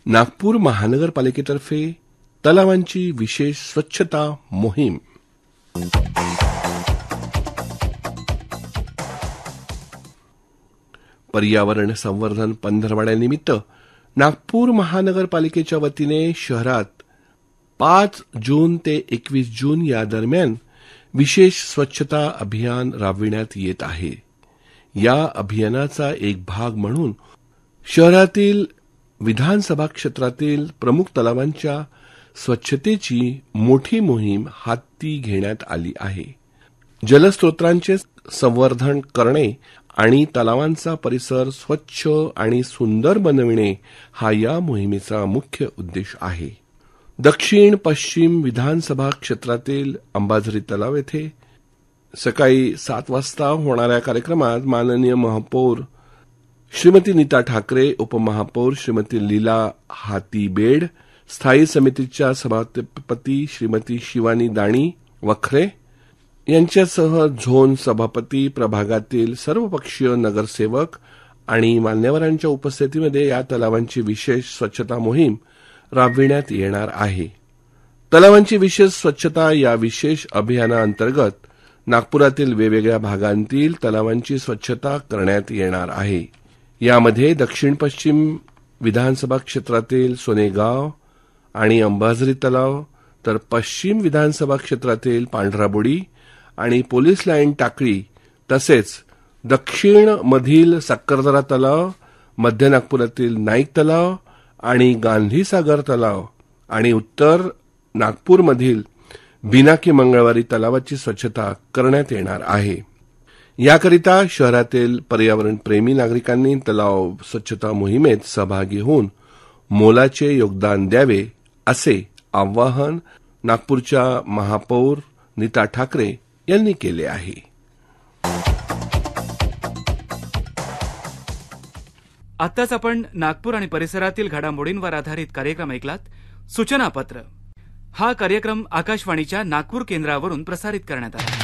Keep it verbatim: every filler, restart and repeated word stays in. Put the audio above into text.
नागपूर महानगरपालिकेतर्फे तलावांची विशेष स्वच्छता मोहीम. पर्यावरण संवर्धन पंधरवड्यानिमित्त नागपूर महानगरपालिकेच्या वतीने शहरात पाच जून ते एकवीस जून या दरम्यान विशेष स्वच्छता अभियान राबविण्यात येत आहे. या अभियानाचा एक भाग म्हणून शहरातील विधानसभा क्षेत्रातील प्रमुख तलावांच्या स्वच्छतेची मोठी मोहीम हाती घेण्यात आली आहे. जलस्रोतांचे संवर्धन करणे आणि तलावांचा परिसर स्वच्छ आणि सुंदर बनविणे हा या मोहिमेचा मुख्य उद्देश आहे. दक्षिण पश्चिम विधानसभा क्षेत्रातील अंबाझरी तलाव येथे सकाळी सात वाजता होणाऱ्या कार्यक्रमात माननीय महापौर श्रीमती नीता ठाकरे, उपमहापौर श्रीमती लीला हातीबेड, स्थायी समितीच्या सभापती श्रीमती शिवानी दाणी वखरे यांच्यासह झोन सभापती, प्रभागातील सर्वपक्षीय नगरसेवक आणि मान्यवरांच्या उपस्थितीमध्ये या तलावांची विशेष स्वच्छता मोहीम राबविण्यात येणार आहे. तलावांची विशेष स्वच्छता या विशेष अभियानाअंतर्गत नागपुरातील वेगवेगळ्या भागांतील तलावांची स्वच्छता करण्यात येणार आहे. यामध्ये दक्षिण पश्चिम विधानसभा क्षेत्रातील सोनेगाव आणि अंबाझरी तलाव, तर पश्चिम विधानसभा क्षेत्रातील पांढराबोडी आणि पोलीस लाईन टाकळी, तसेच दक्षिण मधील सक्करदरा तलाव, मध्य नागपुरातील नाईक तलाव आणि गांधीसागर तलाव आणि उत्तर नागपूरमधील बिनाकी मंगळवारी तलावाची स्वच्छता करण्यात येणार आहे. याकरिता शहरातील पर्यावरणप्रेमी नागरिकांनी तलाव स्वच्छता मोहिमेत सहभागी होऊन मोलाचे योगदान द्यावे असे आवाहन नागपूरच्या महापौर नीता ठाकरे यांनी केले आहे. आत्ताच आपण नागपूर आणि परिसरातील घडामोडींवर आधारित कार्यक्रम ऐकलात. सूचनापत्र. हा कार्यक्रम आकाशवाणीच्या नागपूर केंद्रावरून प्रसारित करण्यात आला.